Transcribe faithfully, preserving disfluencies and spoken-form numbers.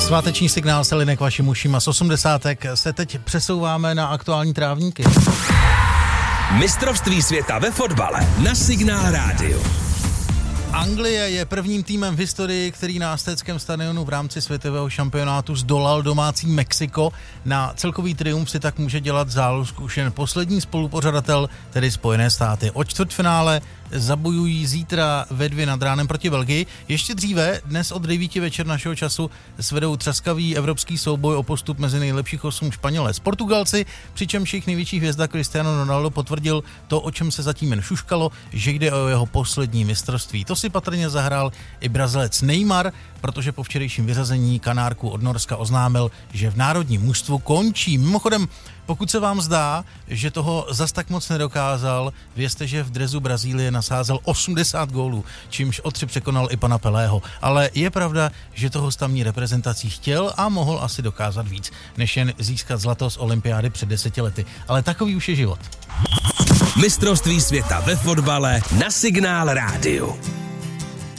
Sváteční signál se line k vašim uším a z osmdesátek se teď přesouváme na aktuální trávníky. Mistrovství světa ve fotbale na Signál rádiu. Anglie je prvním týmem v historii, který na Aztéckém stadionu v rámci světového šampionátu zdolal domácí Mexiko. Na celkový triumf si tak může dělat záluzku už jen poslední spolupořadatel, tedy Spojené státy. O čtvrtfinále zabojují zítra ve dvě nad ránem proti Belgii. Ještě dříve, dnes od devíti večer našeho času, svedou třaskavý evropský souboj o postup mezi nejlepších osm Španělé s Portugalci, přičemž jejich největší hvězda Cristiano Ronaldo potvrdil to, o čem se zatím jen šuškalo, že jde o jeho poslední mistrovství. To si patrně zahrál i Brazilec Neymar, protože po včerejším vyřazení Kanárku od Norska oznámil, že v národním mužstvu končí. Mimochodem, pokud se vám zdá, že toho zas tak moc nedokázal, vězte, že v dresu Brazílie nasázel osmdesát gólů, čímž o tři překonal i pana Pelého. Ale je pravda, že toho s tamní reprezentací chtěl a mohl asi dokázat víc, než jen získat zlato z olympiády před deseti lety. Ale takový už je život. Mistrovství světa ve fotbale na Signál rádiu.